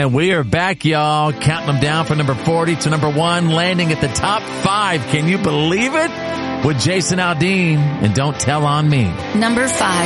And we are back, y'all, counting them down from number 40 to number 1, landing at the top 5. Can you believe it? With Jason Aldean and Don't Tell on Me. Number 5.